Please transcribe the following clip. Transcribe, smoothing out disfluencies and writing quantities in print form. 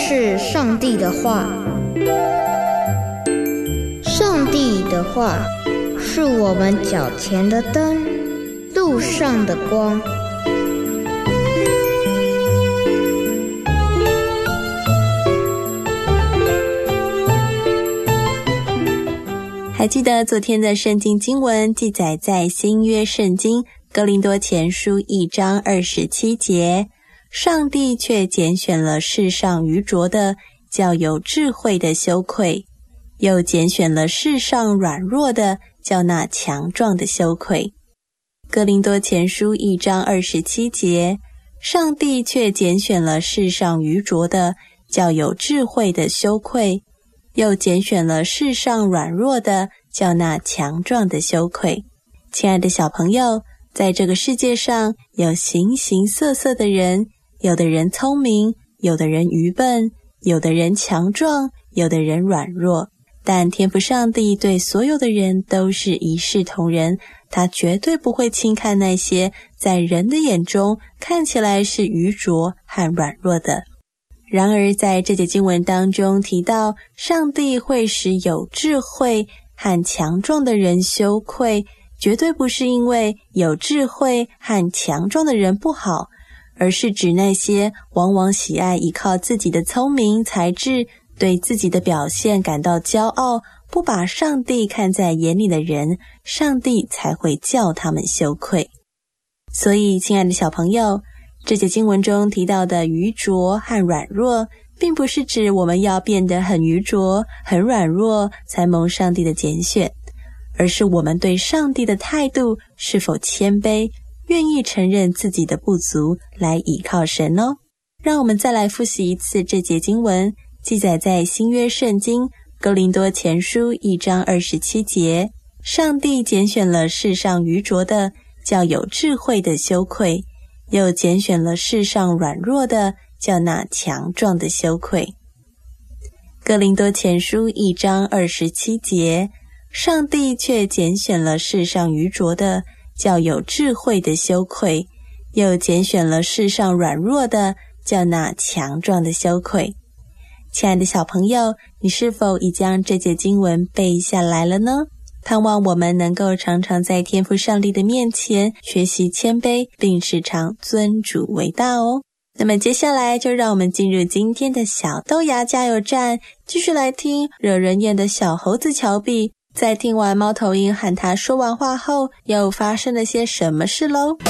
是上帝的话。上帝的话是我们脚前的灯，路上的光。 还记得昨天的圣经经文记载在新约圣经哥林多前书1章27节，上帝却拣选了世上愚拙的，叫有智慧的羞愧，又拣选了世上软弱的，叫那强壮的羞愧。哥林多前书1章27节，上帝却拣选了世上愚拙的，叫有智慧的羞愧，又拣选了世上软弱的，叫那强壮的羞愧。亲爱的小朋友，在这个世界上有形形色色的人，有的人聪明，有的人愚笨，有的人强壮，有的人软弱，但天父上帝对所有的人都是一视同仁，他绝对不会轻看那些在人的眼中看起来是愚拙和软弱的。然而在这节经文当中提到，上帝会使有智慧和强壮的人羞愧，绝对不是因为有智慧和强壮的人不好，而是指那些往往喜爱依靠自己的聪明才智，对自己的表现感到骄傲，不把上帝看在眼里的人，上帝才会叫他们羞愧。所以亲爱的小朋友，这节经文中提到的愚拙和软弱，并不是指我们要变得很愚拙很软弱才蒙上帝的拣选，而是我们对上帝的态度是否谦卑，愿意承认自己的不足来倚靠神哦。让我们再来复习一次这节经文，记载在新约圣经哥林多前书1章27节，上帝拣选了世上愚拙的，叫有智慧的羞愧，又拣选了世上软弱的，叫那强壮的羞愧。哥林多前书1章27节，上帝却拣选了世上愚拙的，叫有智慧的羞愧，又拣选了世上软弱的，叫那强壮的羞愧。亲爱的小朋友，你是否已将这节经文背下来了呢？盼望我们能够常常在天父上帝的面前学习谦卑，并时常尊主为大哦。那么接下来就让我们进入今天的小豆芽加油站，继续来听惹人厌的小猴子乔比在听完猫头鹰和他说完话后又发生了些什么事咯。